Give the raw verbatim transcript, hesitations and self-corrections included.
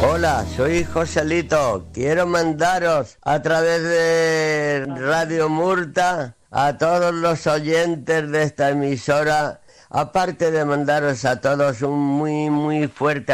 Hola, soy Joselito. Quiero mandaros a través de Radio Murta a todos los oyentes de esta emisora, aparte de mandaros a todos un muy, muy fuerte